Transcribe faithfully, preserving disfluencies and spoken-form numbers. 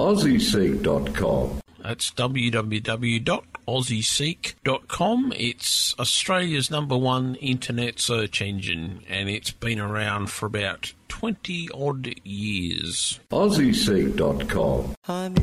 aussie seek dot com. That's w w w dot aussie seek dot com. It's Australia's number one internet search engine, and it's been around for about twenty odd years. aussie seek dot com. I'm